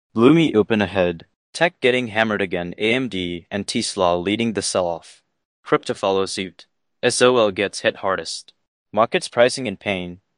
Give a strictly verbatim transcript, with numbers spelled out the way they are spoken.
Gloomy open ahead. Tech getting hammered again. A M D and Tesla leading the sell-off. Crypto follows suit. S O L gets hit hardest. Markets pricing in pain.